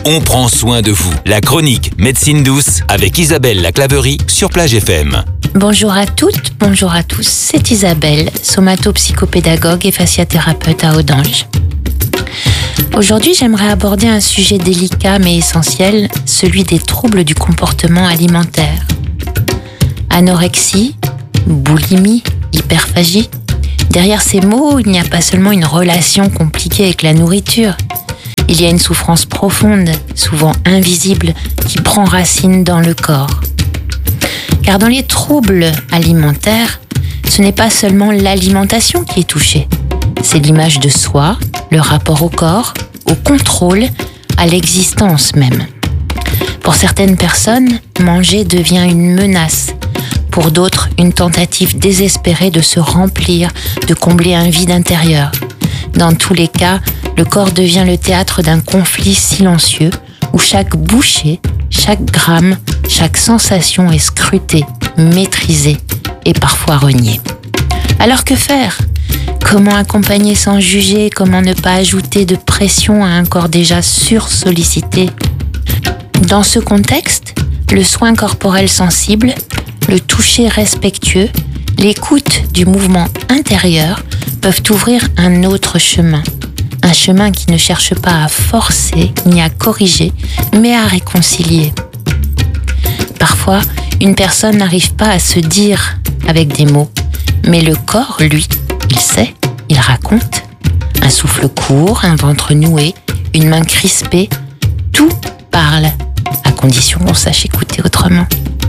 On prend soin de vous. La chronique Médecine douce avec Isabelle Laclaverie sur Plage FM. Bonjour à toutes, bonjour à tous, c'est Isabelle, somatopsychopédagogue et fasciathérapeute à Audange. Aujourd'hui, j'aimerais aborder un sujet délicat mais essentiel, celui des troubles du comportement alimentaire. Anorexie, boulimie, hyperphagie. Derrière ces mots, il n'y a pas seulement une relation compliquée avec la nourriture. Il y a une souffrance profonde, souvent invisible, qui prend racine dans le corps. Car dans les troubles alimentaires, ce n'est pas seulement l'alimentation qui est touchée. C'est l'image de soi, le rapport au corps, au contrôle, à l'existence même. Pour certaines personnes, manger devient une menace. Pour d'autres, une tentative désespérée de se remplir, de combler un vide intérieur. Dans tous les cas, le corps devient le théâtre d'un conflit silencieux où chaque bouchée, chaque gramme, chaque sensation est scrutée, maîtrisée et parfois reniée. Alors que faire ? Comment accompagner sans juger ? Comment ne pas ajouter de pression à un corps déjà sursollicité ? Dans ce contexte, le soin corporel sensible, le toucher respectueux, l'écoute du mouvement intérieur peuvent ouvrir un autre chemin. Un chemin qui ne cherche pas à forcer ni à corriger, mais à réconcilier. Parfois, une personne n'arrive pas à se dire avec des mots, mais le corps, lui, il sait, il raconte. Un souffle court, un ventre noué, une main crispée, tout parle, à condition qu'on sache écouter autrement.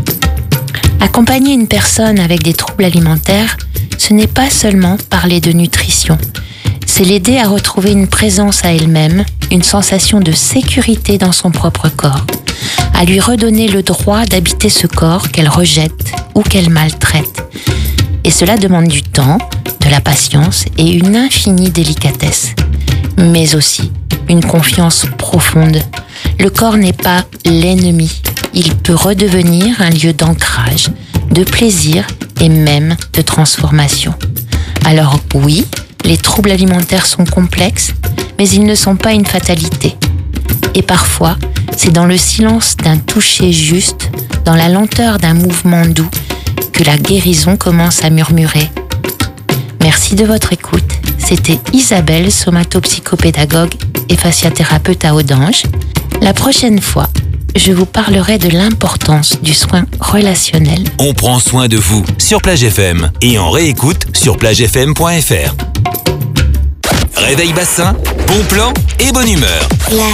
Accompagner une personne avec des troubles alimentaires, ce n'est pas seulement parler de nutrition. C'est l'aider à retrouver une présence à elle-même, une sensation de sécurité dans son propre corps, à lui redonner le droit d'habiter ce corps qu'elle rejette ou qu'elle maltraite. Et cela demande du temps, de la patience et une infinie délicatesse, mais aussi une confiance profonde. Le corps n'est pas l'ennemi, il peut redevenir un lieu d'ancrage, de plaisir et même de transformation. Alors oui, les troubles alimentaires sont complexes, mais ils ne sont pas une fatalité. Et parfois, c'est dans le silence d'un toucher juste, dans la lenteur d'un mouvement doux, que la guérison commence à murmurer. Merci de votre écoute. C'était Isabelle, somatopsychopédagogue et fasciathérapeute à Audange. La prochaine fois, je vous parlerai de l'importance du soin relationnel. On prend soin de vous sur Plage FM et en réécoute sur plagefm.fr. Réveil bassin, bon plan et bonne humeur. Plage